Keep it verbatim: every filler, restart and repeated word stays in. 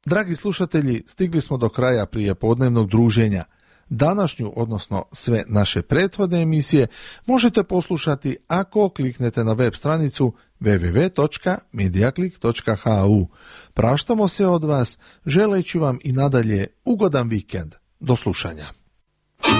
Dragi slušatelji, stigli smo do kraja prijepodnevnog druženja. Današnju, odnosno sve naše prethodne emisije, možete poslušati ako kliknete na web stranicu w w w točka mediaclick točka h u. Praštamo se od vas, želeći vam i nadalje ugodan vikend. Do slušanja.